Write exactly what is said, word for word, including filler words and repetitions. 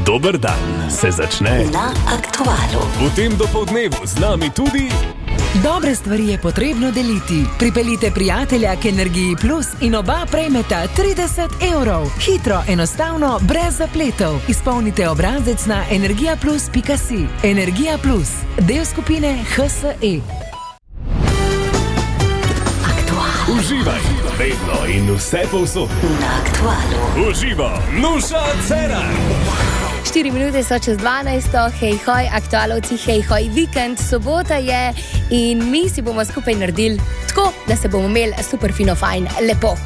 Dober dan se začne na Aktualu. V tem dopoldnevu z nami tudi... Dobre stvari je potrebno deliti. Pripeljite prijatelja k Energiji Plus in oba prejmeta trideset evrov. Hitro, enostavno, brez zapletov. Izpolnite obrazec na energija plus pika si. Energija Plus, del skupine H S E. Uživaj, vedno in vse povsod. Na Aktualu. Uživa, Nuša Cerar. štiri minute so čez dvanajsto, hej hoj, aktualovci, hej hoj, vikend, sobota je in mi si bomo skupaj naredili tako, da se bomo imeli super fino fajn, lepo.